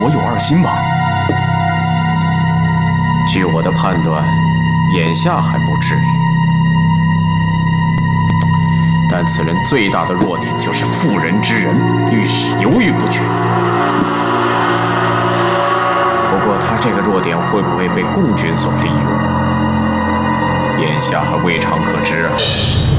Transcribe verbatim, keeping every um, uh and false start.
我有二心吧？ 据我的判断，眼下还不至于。但此人最大的弱点就是妇人之仁，遇事犹豫不决。不过他这个弱点会不会被共军所利用，眼下还未尝可知啊。